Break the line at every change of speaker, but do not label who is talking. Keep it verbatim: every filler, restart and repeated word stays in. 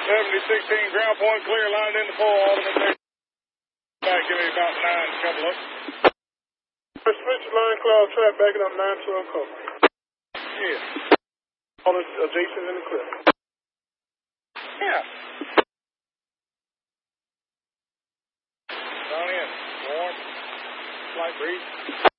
seventy sixteen, ground point clear, line in the full, ultimate. Back, give me about nine, couple up.
Switch line, cloud trap, backing up nine twelve cover.
Yeah.
All the uh, Jason's in the clip.
Yeah. Down in, warm, slight breeze.